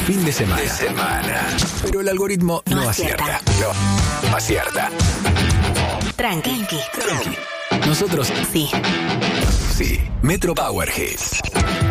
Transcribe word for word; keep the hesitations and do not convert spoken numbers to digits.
fin de semana. De semana. Pero el algoritmo no, no acierta. acierta. No, acierta. Tranqui. Tranqui. Nosotros sí. Sí. Metro Power Hits.